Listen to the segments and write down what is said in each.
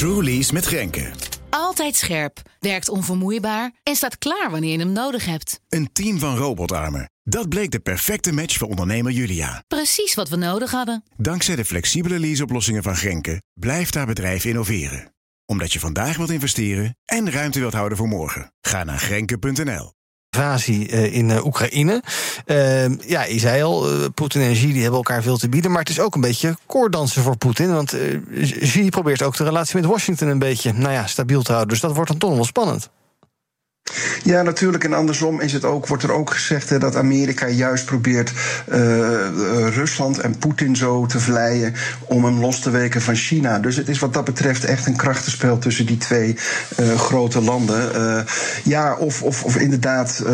TrueLease met Grenke. Altijd scherp, werkt onvermoeibaar en staat klaar wanneer je hem nodig hebt. Een team van robotarmen. Dat bleek de perfecte match voor ondernemer Julia. Precies wat we nodig hadden. Dankzij de flexibele leaseoplossingen van Grenke blijft haar bedrijf innoveren. Omdat je vandaag wilt investeren en ruimte wilt houden voor morgen. Ga naar Grenke.nl. Invasie in Oekraïne. Je zei al, Poetin en Xi die hebben elkaar veel te bieden, maar het is ook een beetje koorddansen voor Poetin, want Xi probeert ook de relatie met Washington een beetje stabiel te houden. Dus dat wordt dan toch nog wel spannend. Ja, natuurlijk. En andersom wordt er ook gezegd dat Amerika juist probeert Rusland en Poetin zo te vleien om hem los te weken van China. Dus het is wat dat betreft echt een krachtenspel tussen die twee grote landen. Of inderdaad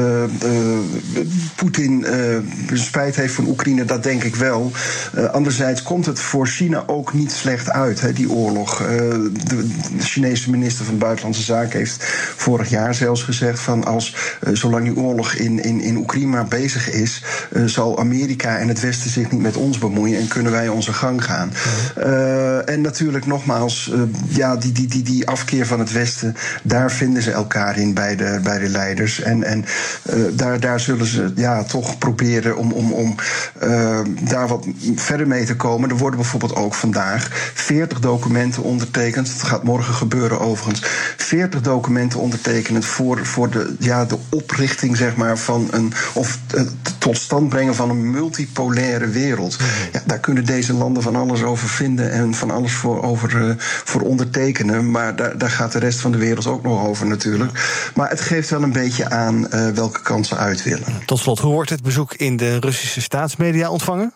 Poetin spijt heeft van Oekraïne, dat denk ik wel. Anderzijds komt het voor China ook niet slecht uit, die oorlog. De Chinese minister van Buitenlandse Zaken heeft vorig jaar zelfs gezegd van zolang die oorlog in Oekraïne bezig is, zal Amerika en het Westen zich niet met ons bemoeien en kunnen wij onze gang gaan. En natuurlijk nogmaals, die afkeer van het Westen, daar vinden ze elkaar in bij de leiders. En daar zullen ze toch proberen om daar wat verder mee te komen. Er worden bijvoorbeeld ook vandaag 40 documenten ondertekend. Het gaat morgen gebeuren overigens. 40 documenten ondertekend voor de oprichting, zeg maar, van het tot stand brengen van een multipolaire wereld. Ja, daar kunnen deze landen van alles over vinden en van alles voor ondertekenen. Maar daar gaat de rest van de wereld ook nog over natuurlijk. Maar het geeft wel een beetje aan welke kant ze uit willen. Tot slot, hoe wordt het bezoek in de Russische staatsmedia ontvangen?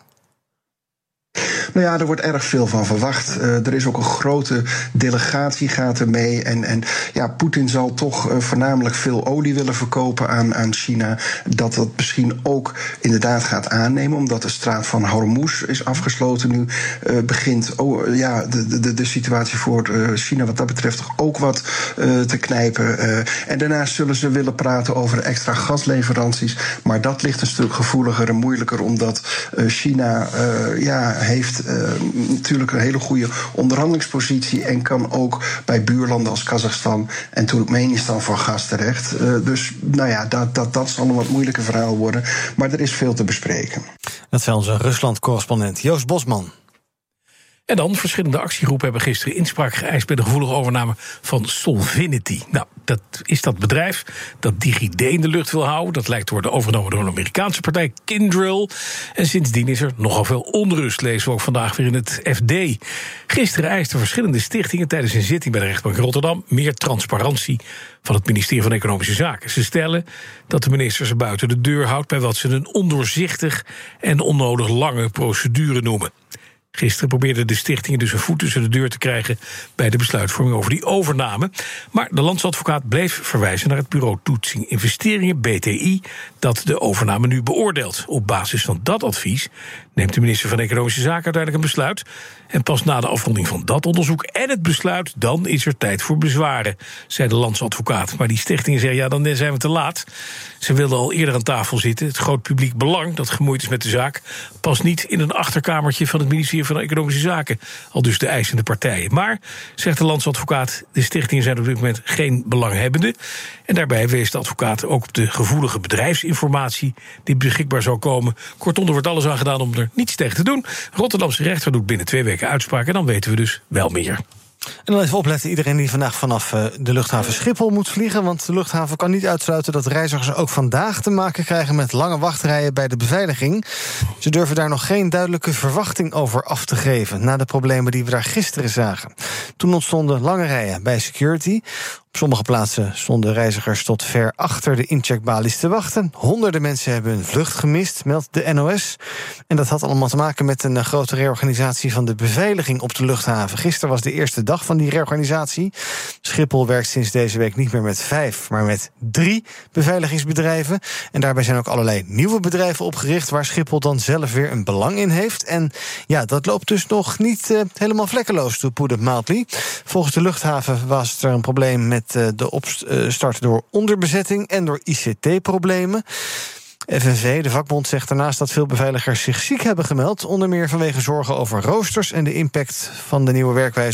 Nou ja, er wordt erg veel van verwacht. Er is ook een grote delegatie gaat er mee. En Poetin zal toch voornamelijk veel olie willen verkopen aan China. Dat misschien ook inderdaad gaat aannemen, omdat de straat van Hormuz is afgesloten nu. Begint de situatie voor China wat dat betreft toch ook wat te knijpen. En daarnaast zullen ze willen praten over extra gasleveranties. Maar dat ligt een stuk gevoeliger en moeilijker, omdat China heeft natuurlijk een hele goede onderhandelingspositie en kan ook bij buurlanden als Kazachstan en Turkmenistan voor gas terecht. Dat zal een wat moeilijker verhaal worden, maar er is veel te bespreken. Dat zei onze Rusland-correspondent Joost Bosman. En dan, verschillende actiegroepen hebben gisteren inspraak geëist bij de gevoelige overname van Solvinity. Nou, dat is dat bedrijf dat DigiD in de lucht wil houden. Dat lijkt te worden overgenomen door een Amerikaanse partij, Kyndryl. En sindsdien is er nogal veel onrust, lezen we ook vandaag weer in het FD. Gisteren eisten verschillende stichtingen tijdens een zitting bij de rechtbank in Rotterdam meer transparantie van het ministerie van Economische Zaken. Ze stellen dat de minister ze buiten de deur houdt bij wat ze een ondoorzichtig en onnodig lange procedure noemen. Gisteren probeerden de stichtingen dus een voet tussen de deur te krijgen bij de besluitvorming over die overname. Maar de landsadvocaat bleef verwijzen naar het bureau Toetsing Investeringen, BTI, dat de overname nu beoordeelt. Op basis van dat advies neemt de minister van Economische Zaken uiteindelijk een besluit. En pas na de afronding van dat onderzoek en het besluit, dan is er tijd voor bezwaren, zei de landsadvocaat. Maar die stichtingen zeggen, dan zijn we te laat. Ze wilden al eerder aan tafel zitten. Het groot publiek belang dat gemoeid is met de zaak past niet in een achterkamertje van het ministerie van Economische Zaken, al dus de eisende partijen. Maar, zegt de landsadvocaat, de stichtingen zijn op dit moment geen belanghebbenden. En daarbij wees de advocaat ook op de gevoelige bedrijfsinformatie die beschikbaar zou komen. Kortom, er wordt alles aan gedaan om er niets tegen te doen. Rotterdamse rechter doet binnen 2 weken uitspraak en dan weten we dus wel meer. En dan even opletten, iedereen die vandaag vanaf de luchthaven Schiphol moet vliegen, want de luchthaven kan niet uitsluiten dat reizigers ook vandaag te maken krijgen met lange wachtrijen bij de beveiliging. Ze durven daar nog geen duidelijke verwachting over af te geven, na de problemen die we daar gisteren zagen. Toen ontstonden lange rijen bij security. Op sommige plaatsen stonden reizigers tot ver achter de incheckbalies te wachten. Honderden mensen hebben hun vlucht gemist, meldt de NOS. En dat had allemaal te maken met een grote reorganisatie van de beveiliging op de luchthaven. Gisteren was de eerste dag van die reorganisatie. Schiphol werkt sinds deze week niet meer met 5, maar met 3 beveiligingsbedrijven. En daarbij zijn ook allerlei nieuwe bedrijven opgericht waar Schiphol dan zelf weer een belang in heeft. En dat loopt dus nog niet helemaal vlekkeloos, to put it mildly. Volgens de luchthaven was er een probleem met de opstart door onderbezetting en door ICT-problemen. FNV, de vakbond, zegt daarnaast dat veel beveiligers zich ziek hebben gemeld, onder meer vanwege zorgen over roosters en de impact van de nieuwe werkwijze